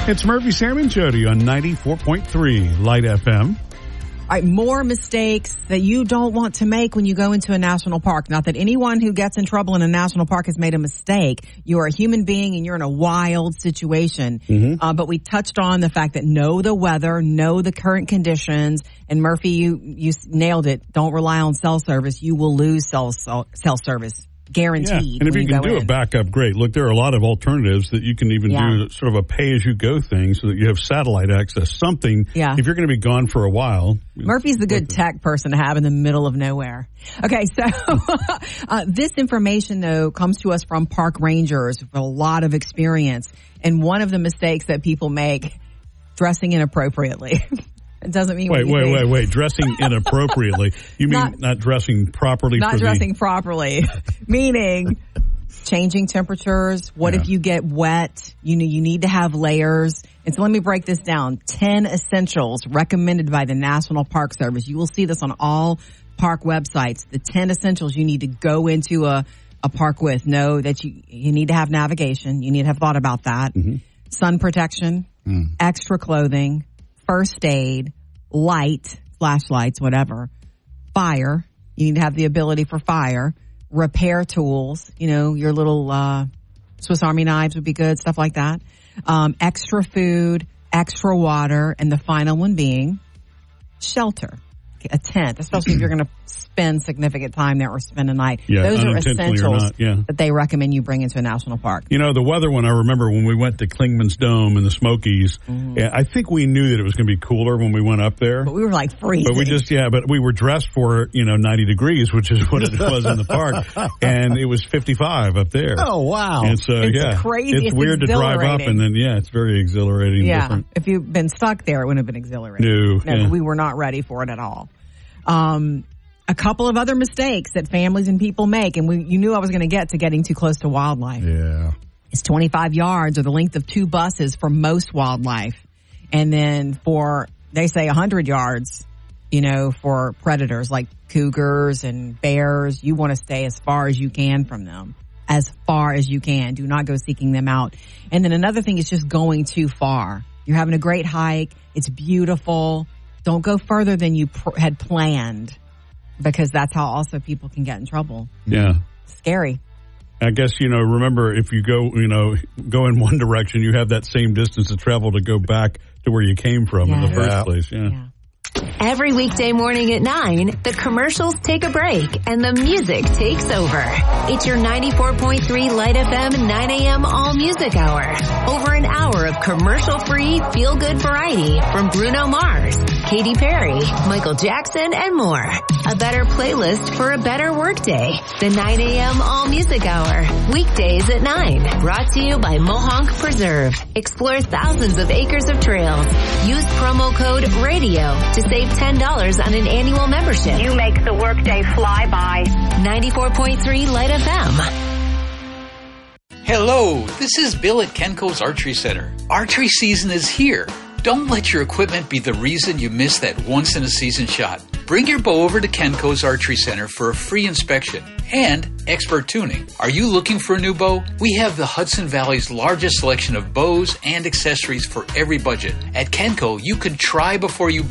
It's Murphy, Sam, and Jody on 94.3 Light FM. All right, more mistakes that you don't want to make when you go into a national park. Not that anyone who gets in trouble in a national park has made a mistake. You're a human being and you're in a wild situation. But we touched on the fact that know the weather, know the current conditions. And Murphy, you nailed it. Don't rely on cell service. You will lose cell service. Guaranteed. Yeah. And if you can do a backup, great. Look, there are a lot of alternatives that you can even do sort of a pay-as-you-go thing so that you have satellite access, something. Yeah. If you're going to be gone for a while. Murphy's the good tech person to have in the middle of nowhere. Okay, so this information, though, comes to us from park rangers with a lot of experience. And one of the mistakes that people make, dressing inappropriately. It doesn't mean wait. Dressing inappropriately. You mean not dressing properly? Not dressing properly, meaning changing temperatures. What if you get wet? You need to have layers. And so let me break this down. 10 essentials recommended by the National Park Service. You will see this on all park websites. The 10 essentials you need to go into a park with. Know that you need to have navigation. You need to have thought about that. Sun protection, extra clothing, first aid, light, flashlights, whatever, fire. You need to have the ability for fire, repair tools, your little Swiss Army knives would be good, stuff like that. Extra food, extra water, and the final one being shelter, a tent, especially if you're going to spend significant time there or spend a night. Yeah, those are essentials that they recommend you bring into a national park. The weather one, I remember when we went to Klingman's Dome in the Smokies, I think we knew that it was going to be cooler when we went up there. But we were like freezing. But we were dressed for, 90 degrees, which is what it was in the park. And it was 55 up there. Oh, wow. And so, it's crazy. It's weird to drive up and then, it's very exhilarating. Yeah. Different. If you've been stuck there, it wouldn't have been exhilarating. No, we were not ready for it at all. A couple of other mistakes that families and people make, and you knew I was going to get to getting too close to wildlife. Yeah. It's 25 yards or the length of 2 buses for most wildlife. And then they say 100 yards, for predators like cougars and bears. You want to stay as far as you can from them. As far as you can. Do not go seeking them out. And then another thing is just going too far. You're having a great hike. It's beautiful. Don't go further than you had planned, because that's how also people can get in trouble. Yeah. Scary. I guess, remember, if you go in one direction, you have that same distance to travel to go back to where you came from in the first place. Yeah. Every weekday morning at 9, the commercials take a break and the music takes over. It's your 94.3 Light FM 9 a.m. All Music Hour. Over an hour of commercial-free, feel-good variety from Bruno Mars, Katy Perry, Michael Jackson, and more. A better playlist for a better workday. The 9 a.m. All Music Hour. Weekdays at 9. Brought to you by Mohonk Preserve. Explore thousands of acres of trails. Use promo code RADIO to save $10 on an annual membership. You make the workday fly by. 94.3 Light FM. Hello, this is Bill at Kenco's Archery Center. Archery season is here. Don't let your equipment be the reason you miss that once-in-a-season shot. Bring your bow over to Kenco's Archery Center for a free inspection and expert tuning. Are you looking for a new bow? We have the Hudson Valley's largest selection of bows and accessories for every budget. At Kenco, you can try before you buy.